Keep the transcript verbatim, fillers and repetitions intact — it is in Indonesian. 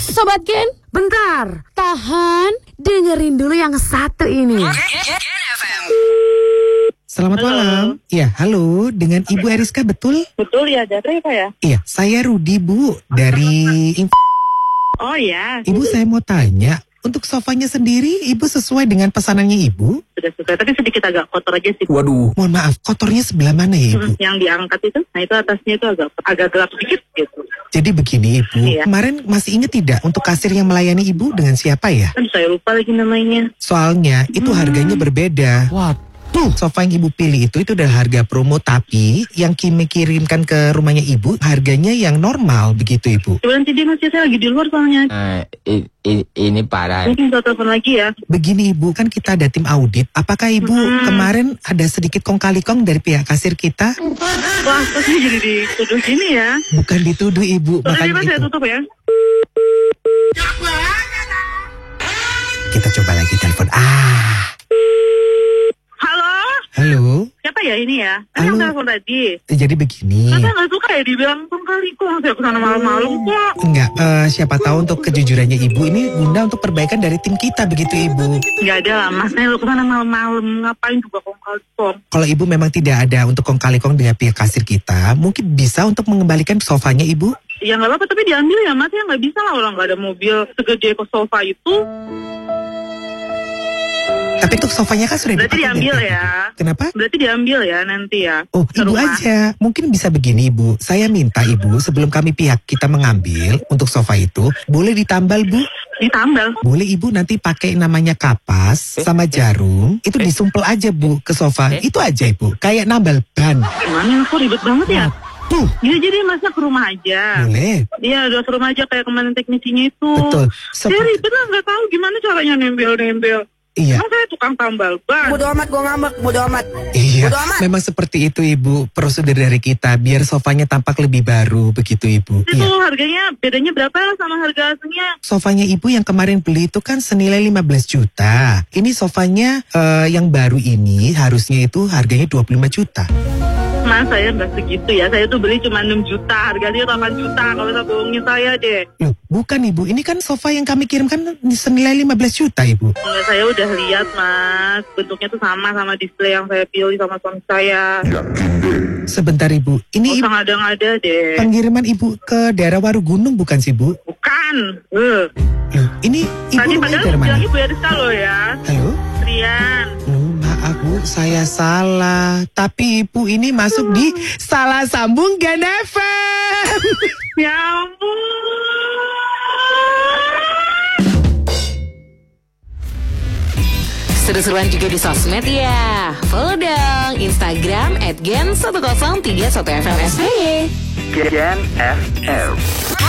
Sobat Gen, bentar, tahan, dengerin dulu yang satu ini. Selamat halo. Malam. Ya, halo, dengan Ibu Eriska betul? Betul ya, dari apa ya? Iya, saya Rudi Bu, dari Oh ya. Ibu, saya mau tanya, untuk sofanya sendiri, Ibu sesuai dengan pesanannya Ibu? Sudah sesuai, tapi sedikit agak kotor aja sih. Waduh, mohon maaf, kotornya sebelah mana ya Ibu? Hmm, yang diangkat itu, nah itu atasnya itu agak agak gelap sedikit gitu. Jadi begini Ibu, iya. Kemarin masih ingat tidak untuk kasir yang melayani Ibu dengan siapa ya? Kan saya lupa lagi namanya. Soalnya itu hmm. harganya berbeda. Wah. Tuh, sofa yang Ibu pilih itu itu adalah harga promo, tapi yang Kimi kirimkan ke rumahnya Ibu harganya yang normal begitu Ibu. Coba nanti dia ngasih, saya lagi di luar soalnya. Uh, i, i, ini parah. Mungkin saya telepon lagi ya. Begini Ibu, kan kita ada tim audit. Apakah Ibu hmm. kemarin ada sedikit kong kali kong dari pihak kasir kita? Wah, terus jadi dituduh gini ya? Bukan dituduh Ibu, makanya itu. Saya tutup ya. Kita coba lagi telepon. Ah. Halo. Siapa ya ini ya? Kan yang telepon tadi. Jadi begini. Saya nggak suka ya dibilang kong kali kong. Saya kesana malam-malam kok. Enggak. Uh, siapa tahu untuk kejujurannya Ibu ini guna untuk perbaikan dari tim kita begitu Ibu. Nggak ada lah Mas. Saya kesana malam-malam. Ngapain juga kong kali kong? Kalau Ibu memang tidak ada untuk kong kali kong dengan pihak kasir kita, mungkin bisa untuk mengembalikan sofanya Ibu. Ya nggak apa-apa, tapi diambil ya Mas. Ya nggak bisa lah, orang nggak ada mobil segede ke sofa itu. Tapi untuk sofanya kan sudah berarti diambil ya. Kenapa? Berarti diambil ya nanti ya. Oh, Ibu rumah. Aja. Mungkin bisa begini Ibu. Saya minta Ibu sebelum kami pihak kita mengambil untuk sofa itu, boleh ditambal Bu? Ditambal? Boleh Ibu nanti pakai namanya kapas sama jarum. Itu disumpel aja Bu ke sofa. Itu aja Ibu. Kayak nambal ban. Gimana kok ribet banget ya? Tuh. Ya jadi masa ke rumah aja. Boleh. Iya udah ke rumah aja kayak kemarin teknisinya itu. Betul. Saya ribet lah, gak tahu gimana caranya nempel-nempel. Iya. Emang saya tukang tambal ban. Bodo amat, gue ngambek, bodo amat. Iya, bodo amat. Memang seperti itu Ibu, prosedur dari kita, biar sofanya tampak lebih baru, begitu Ibu. Itu iya. harganya, bedanya berapa sama harga aslinya? Sofanya Ibu yang kemarin beli itu kan senilai lima belas juta. Ini sofanya uh, yang baru ini harusnya itu harganya dua puluh lima juta. Mas, saya nggak segitu ya. Saya tuh beli cuma enam juta. Harganya delapan juta. Kalau bisa bohongin saya deh. Loh, bukan Ibu. Ini kan sofa yang kami kirimkan senilai lima belas juta Ibu. Enggak, saya udah lihat Mas. Bentuknya tuh sama sama display yang saya pilih sama suami saya. Sebentar Ibu. Ini oh, Ibu ngada-ngada deh. Pengiriman Ibu ke daerah Warugunung bukan sih Bu? Bukan. Uh. Loh, ini Ibu tadi rumahnya dari mana? Tadi Ibu Eriska loh ya. Halo? Rian. Loh, maaf Bu, saya salah. Tapi Ibu ini masuk di Salah Sambung Gen F M. Ya ampun. Seru-seruan juga di sosmed ya. Follow dong Instagram at gen satu nol tiga satu F M S B. Gen F M.